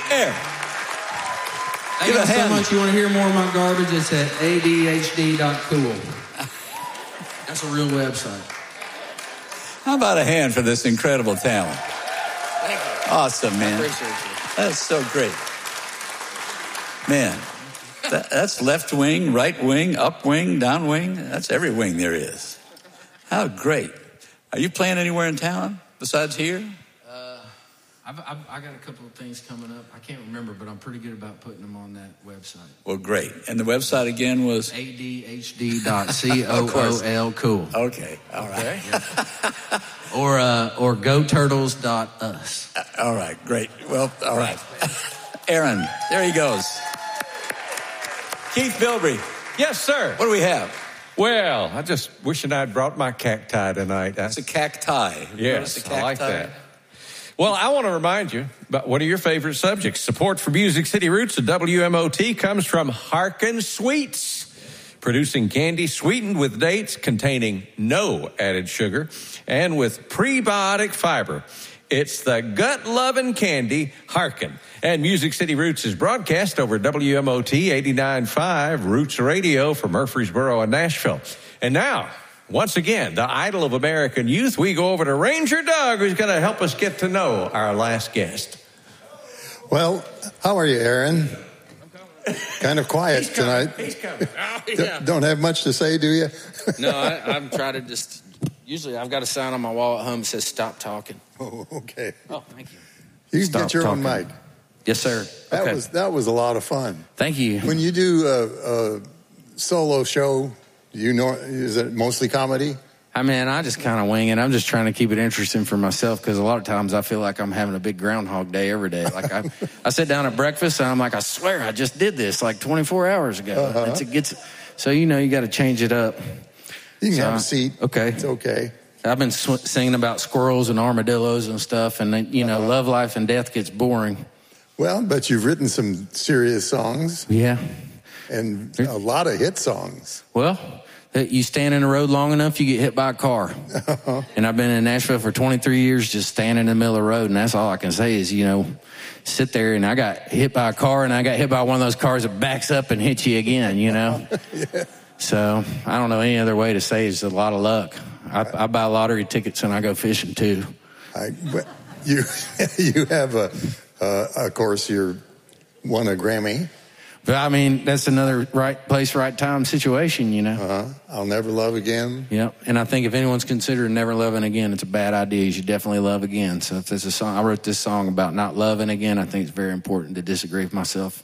Aaron. Thank you so much. You want to hear more of my garbage? It's at adhd.cool. That's a real website. How about a hand for this incredible talent? Thank you. Awesome, man. I appreciate you. That's so great. Man, that's left wing, right wing, up wing, down wing. That's every wing there is. How great. Are you playing anywhere in town besides here? I got a couple of things coming up. I can't remember, but I'm pretty good about putting them on that website. Well, great. And the website again was? adhd.cool. Cool. Okay. All right. Yeah. Or goturtles.us. All right. Great. Well, all right. Aaron, there he goes. Keith Bilbrey. Yes, sir. What do we have? Well, I just wishing I'd brought my cacti tonight. It's a cacti. Yes, a cacti? I like that. Well, I want to remind you about one of your favorite subjects. Support for Music City Roots at WMOT comes from Harkin Sweets, producing candy sweetened with dates containing no added sugar and with prebiotic fiber. It's the gut-loving candy, Harkin. And Music City Roots is broadcast over WMOT 89.5 Roots Radio for Murfreesboro and Nashville. And now, once again, the idol of American youth, we go over to Ranger Doug, who's going to help us get to know our last guest. Well, how are you, Aaron? Kind of quiet tonight. He's coming. Oh, yeah. Don't have much to say, do you? No, I'm trying to just... Usually I've got a sign on my wall at home that says, stop talking. Oh, okay. Oh, thank you. You can get your own mic. Yes, sir. That was a lot of fun. Thank you. When you do a solo show, is it mostly comedy? I mean, I just kind of wing it. I'm just trying to keep it interesting for myself because a lot of times I feel like I'm having a big Groundhog Day every day. Like I sit down at breakfast and I'm like, I swear I just did this like 24 hours ago. Uh-huh. So, you got to change it up. You can have a seat. Okay. It's okay. I've been singing about squirrels and armadillos and stuff, and then, love, life, and death gets boring. Well, but you've written some serious songs. Yeah. And a lot of hit songs. Well, you stand in the road long enough, you get hit by a car. Uh-huh. And I've been in Nashville for 23 years just standing in the middle of the road, and that's all I can say is, sit there, and I got hit by a car, and I got hit by one of those cars that backs up and hits you again, Yeah. So I don't know any other way to say it's a lot of luck. I buy lottery tickets and I go fishing too. You have of course, you won a Grammy. But I mean, that's another right place, right time situation, I'll Never Love Again. Yep. And I think if anyone's considering never loving again, it's a bad idea. You should definitely love again. So if there's a song, I wrote this song about not loving again. I think it's very important to disagree with myself.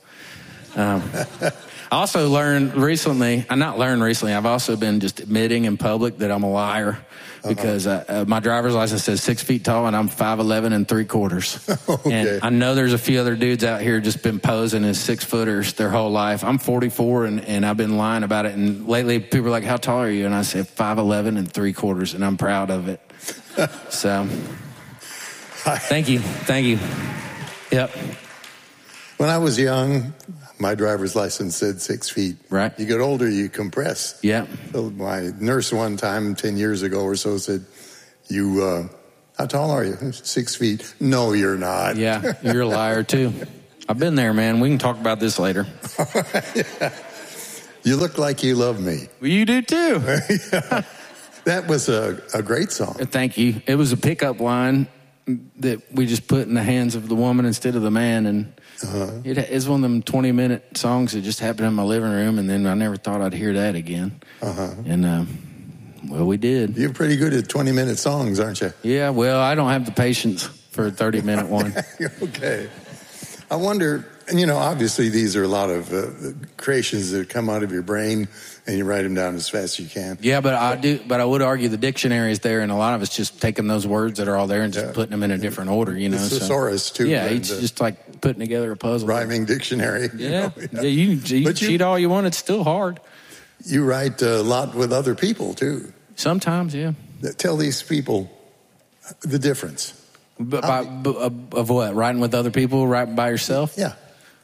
I also learned recently, I've also been just admitting in public that I'm a liar because my driver's license says 6 feet tall and I'm 5'11" 3/4. Okay. And I know there's a few other dudes out here just been posing as 6-footers their whole life. I'm 44 and I've been lying about it. And lately people are like, how tall are you? And I said 5'11" 3/4 and I'm proud of it. So thank you. Yep. When I was young, my driver's license said 6 feet. Right. You get older, you compress. Yeah. So my nurse one time, 10 years ago or so, said, how tall are you? 6 feet. No, you're not. Yeah, you're a liar too. I've been there, man. We can talk about this later. Yeah. You look like you love me. Well, you do too. Yeah. That was a great song. Thank you. It was a pickup line that we just put in the hands of the woman instead of the man, and it's one of them 20-minute songs that just happened in my living room, and then I never thought I'd hear that again. And well, we did. You're pretty good at 20-minute songs, aren't you? Yeah, well, I don't have the patience for a 30-minute one. Okay. I wonder, obviously these are a lot of creations that come out of your brain, and you write them down as fast as you can. Yeah, but I would argue the dictionary is there, and a lot of it's just taking those words that are all there and just putting them in a different order, The thesaurus, too. Yeah, it's just like putting together a puzzle. Rhyming dictionary. Yeah, you cheat all you want, it's still hard. You write a lot with other people, too. Sometimes, yeah. Tell these people the difference. Of what? Writing with other people, writing by yourself? Yeah.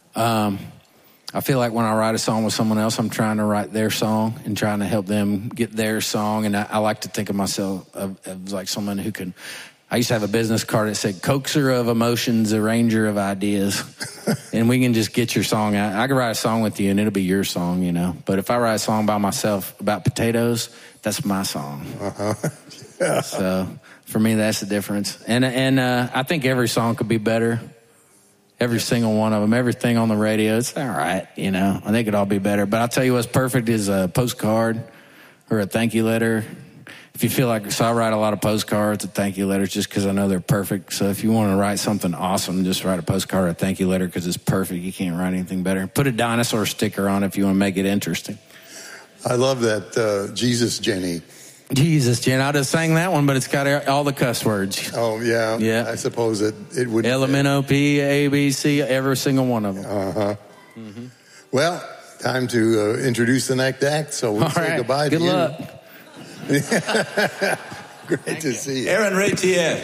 I feel like when I write a song with someone else, I'm trying to write their song and trying to help them get their song. And I like to think of myself as like someone who can. I used to have a business card that said "Coaxer of emotions, arranger of ideas." and we can just get your song out. I can write a song with you and it'll be your song, you know. But if I write a song by myself about potatoes, that's my song. Yeah. So for me, that's the difference. And I think every song could be better. Every single one of them, everything on the radio, it's all right, you know. I think it'd all be better. But I'll tell you what's perfect is a postcard or a thank you letter. If you feel like, so I write a lot of postcards and thank you letters just because I know they're perfect. So if you want to write something awesome, just write a postcard or a thank you letter because it's perfect. You can't write anything better. Put a dinosaur sticker on it if you want to make it interesting. I love that Jesus Jenny. Jesus, Jen, I just sang that one, but it's got all the cuss words. Oh, yeah. Yeah. I suppose it would. LMNOP, ABC, every single one of them. Uh-huh. Mm-hmm. Well, time to introduce the next act, so we'll say goodbye to you. Good luck. Great to see you. Aaron Ray Tien.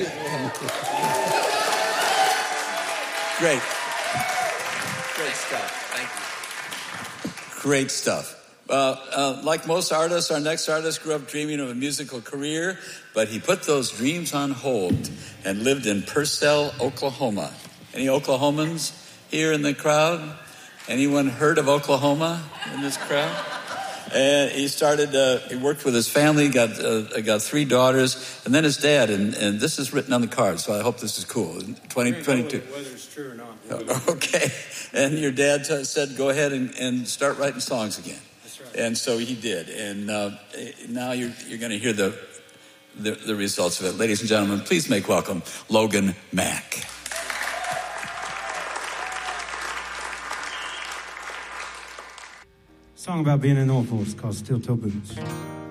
Great. Great stuff. Thank you. Great stuff. Like most artists, our next artist grew up dreaming of a musical career, but he put those dreams on hold and lived in Purcell, Oklahoma. Any Oklahomans here in the crowd? Anyone heard of Oklahoma in this crowd? And he started, he worked with his family, got 3 daughters, and then his dad, and this is written on the card, so I hope this is cool. 2022. Whether it's true or not. Okay. And your dad said, go ahead and start writing songs again. That's right. And so he did. And now you're going to hear the results of it. Ladies and gentlemen, please make welcome Logan Mack. Song about being in Norfolk is called Steel Toe Boots.